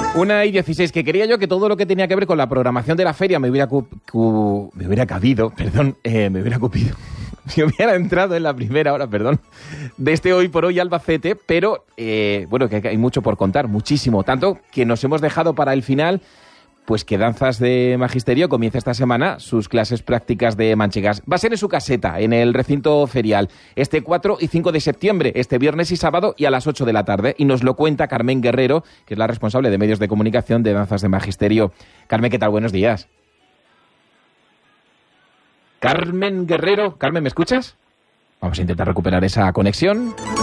1:16, que quería yo que todo lo que tenía que ver con la programación de la feria me hubiera cupido, me hubiera entrado en la primera hora, de este Hoy por Hoy Albacete, pero bueno, que hay mucho por contar, muchísimo, tanto que nos hemos dejado para el final, pues que Danzas de Magisterio comienza esta semana sus clases prácticas de manchegas. Va a ser en su caseta, en el recinto ferial, este 4 y 5 de septiembre, este viernes y sábado y a las 8 de la tarde. Y nos lo cuenta Carmen Guerrero, que es la responsable de medios de comunicación de Danzas de Magisterio. Carmen, ¿qué tal? Buenos días. Carmen Guerrero. Carmen, ¿me escuchas? Vamos a intentar recuperar esa conexión.